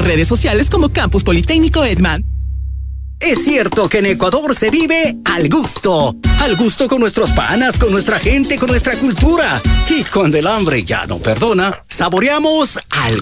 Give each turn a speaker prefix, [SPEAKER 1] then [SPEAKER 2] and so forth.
[SPEAKER 1] redes sociales como Campus Politécnico Edman.
[SPEAKER 2] Es cierto que en Ecuador se vive al gusto. Al gusto con nuestros panas, con nuestra gente, con nuestra cultura. Y cuando el hambre ya no perdona, saboreamos al